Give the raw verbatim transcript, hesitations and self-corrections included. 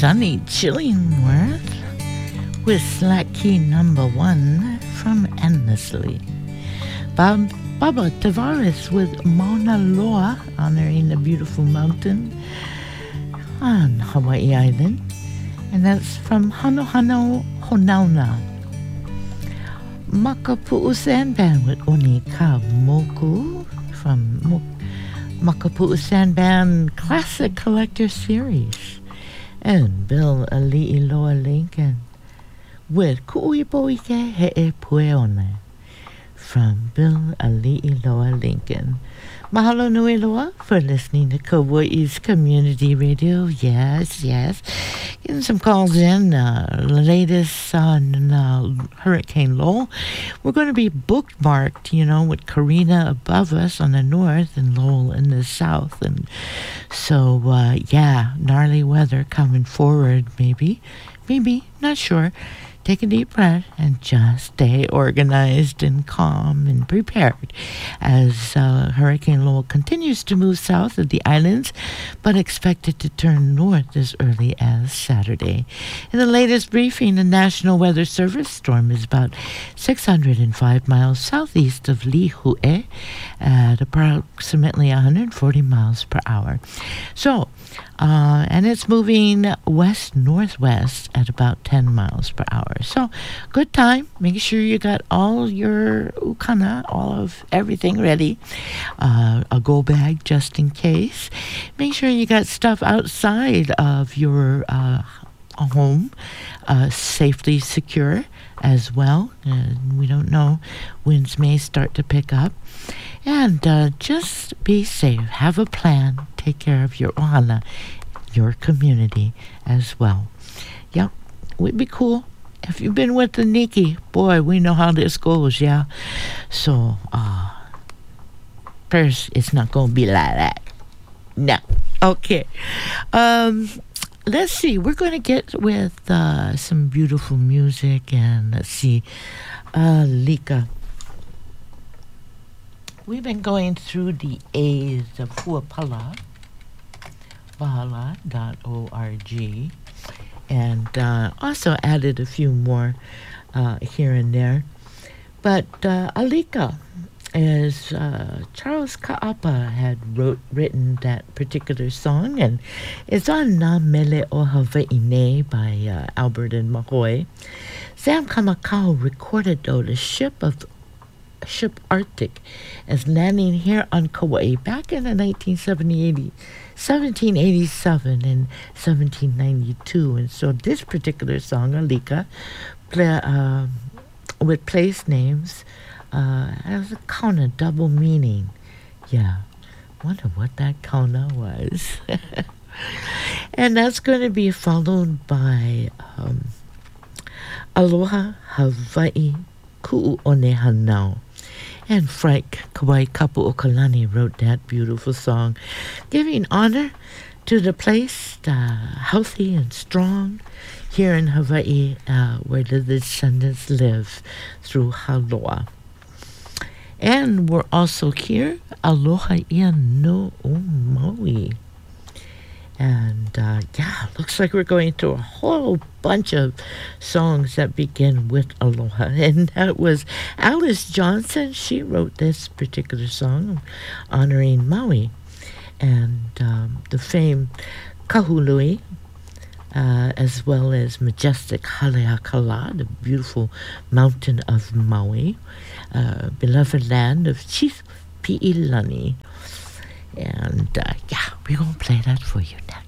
Sunny Chillingworth with Slack Key Number One from Endlessly. Bob, Baba Tavares with Mauna Loa, honoring the beautiful mountain on Hawaii Island. And that's from Hano Hano Honauna. Makapu'u Sand Band with Onika Moku from Mo- Makapu'u Sand Band Classic Collector Series. And Bill Ali'iloa Lincoln with Ku'ipoike He'e Pueone from Bill Ali'iloa Lincoln. Mahalo nui loa for listening to Kauai's Community Radio. Yes, yes. Getting some calls in. Uh, latest on uh, Hurricane Lowell. We're going to be bookmarked, you know, with Karina above us on the north and Lowell in the south. And so, uh, yeah, gnarly weather coming forward, maybe. Maybe, not sure. Take a deep breath and just stay organized and calm and prepared as uh, Hurricane Lowell continues to move south of the islands, but expected to turn north as early as Saturday. In the latest briefing, the National Weather Service storm is about six hundred five miles southeast of Lihue at approximately one hundred forty miles per hour. So, Uh, and it's moving west-northwest at about ten miles per hour. So, good time. Make sure you got all your ukana, all of everything ready. Uh, a go bag just in case. Make sure you got stuff outside of your uh, home, uh, safely secure as well. Uh, we don't know. Winds may start to pick up. And uh, just be safe. Have a plan. Take care of your ohana, your community as well. Yep, would be cool. If you've been with the Nikki, boy, we know how this goes, yeah? So, uh, first, it's not going to be like that. No. Okay. Um, let's see. We're going to get with uh, some beautiful music. And let's see. Uh, Lika. We've been going through the A's of Huapala, bahala dot org, and uh, also added a few more uh, here and there. But uh, Alika is, uh, Charles Ka'apa had wrote, written that particular song, and it's on Na Mele o Hawaiʻi by uh, Albert and Mahoe. Sam Kamakau recorded, though, the ship of ship Arctic as landing here on Kauai back in the nineteen seventy, seventeen eighty-seven and seventeen ninety-two. And so this particular song, Alika, play, uh, with place names, uh, has a kauna double meaning. Yeah, wonder what that kauna was. And that's going to be followed by um, Aloha Hawaii Ku'u'one Hanau. And Frank Kawai Kapu'okalani wrote that beautiful song, giving honor to the place, uh, healthy and strong, here in Hawaii, uh, where the descendants live through Haloa. And we're also here, Aloha ia no o Maui. And uh, yeah, looks like we're going through a whole bunch of songs that begin with Aloha. And that was Alice Johnson. She wrote this particular song honoring Maui. And um, the famed Kahului, uh, as well as majestic Haleakala, the beautiful mountain of Maui, uh, beloved land of Chief Pi'ilani. And uh, yeah, we're going to play that for you now.